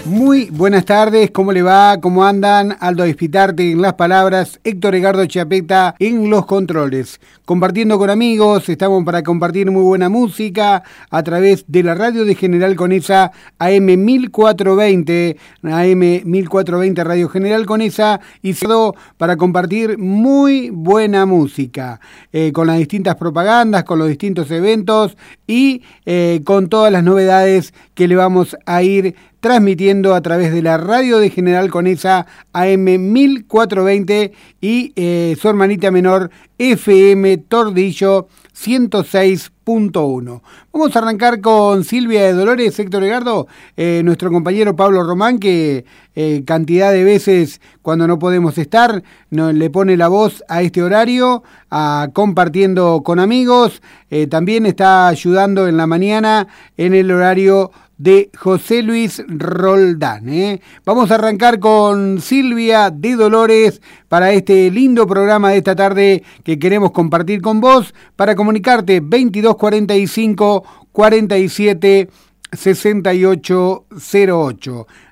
Muy buenas tardes, ¿cómo le va? ¿Cómo andan? Aldo Espitarte en las palabras, Héctor Egardo Chiapeta en los controles. Compartiendo con amigos, estamos para compartir muy buena música a través de la radio de General Conesa AM 1420, AM 1420 Radio General Conesa, y para compartir muy buena música, con las distintas propagandas, con los distintos eventos y con todas las novedades que le vamos a ir transmitiendo a través de la radio de General Conesa AM 1420 y su hermanita menor FM Tordillo 106.1. Vamos a arrancar con Silvia de Dolores, Héctor Egardo, nuestro compañero Pablo Román, que cantidad de veces cuando no podemos estar, le pone la voz a este horario, compartiendo con amigos, también está ayudando en la mañana en el horario de José Luis Roldán. Vamos a arrancar con Silvia de Dolores para este lindo programa de esta tarde que queremos compartir con vos, para comunicarte 2245 47 6808.